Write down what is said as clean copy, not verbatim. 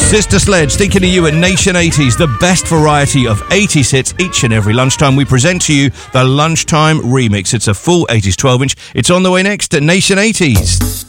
Sister Sledge, thinking of you at Nation 80s, the best variety of 80s hits each and every lunchtime. We present to you the Lunchtime Remix. It's a full 80s 12-inch. It's on the way next at Nation 80s.